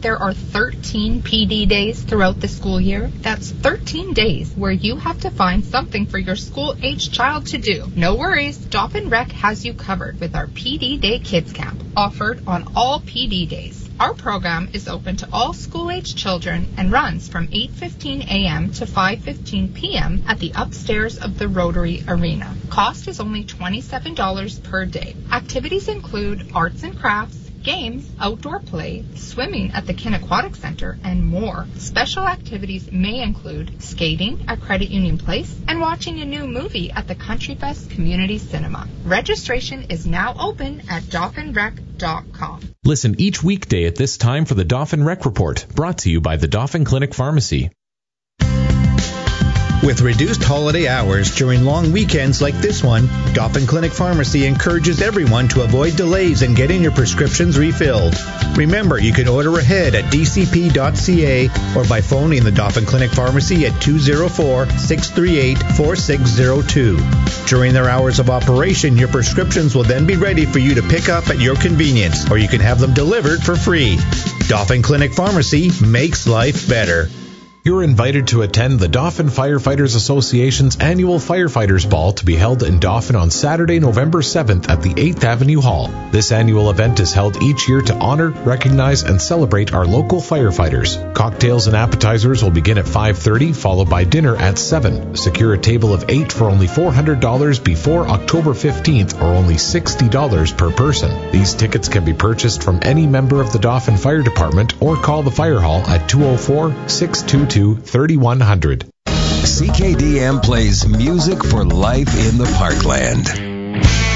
there are 13 PD days throughout the school year? That's 13 days where you have to find something for your school-aged child to do. No worries, Dauphin Rec has you covered with our PD Day Kids Camp, offered on all PD days. Our program is open to all school-aged children and runs from 8:15 a.m. to 5:15 p.m. at the upstairs of the Rotary Arena. Cost is only $27 per day. Activities include arts and crafts, games, outdoor play, swimming at the Kin Aquatic Center, and more. Special activities may include skating at Credit Union Place and watching a new movie at the Country Fest Community Cinema. Registration is now open at DauphinRec.com. Listen each weekday at this time for the Dauphin Rec Report, brought to you by the Dauphin Clinic Pharmacy. With reduced holiday hours during long weekends like this one, Dauphin Clinic Pharmacy encourages everyone to avoid delays in getting your prescriptions refilled. Remember, you can order ahead at dcp.ca or by phoning the Dauphin Clinic Pharmacy at 204-638-4602. During their hours of operation, your prescriptions will then be ready for you to pick up at your convenience, or you can have them delivered for free. Dauphin Clinic Pharmacy makes life better. You're invited to attend the Dauphin Firefighters Association's annual Firefighters Ball to be held in Dauphin on Saturday, November 7th at the 8th Avenue Hall. This annual event is held each year to honor, recognize, and celebrate our local firefighters. Cocktails and appetizers will begin at 5:30, followed by dinner at 7. Secure a table of 8 for only $400 before October 15th, or only $60 per person. These tickets can be purchased from any member of the Dauphin Fire Department or call the Fire Hall at 204-622-3100. CKDM plays music for life in the Parkland.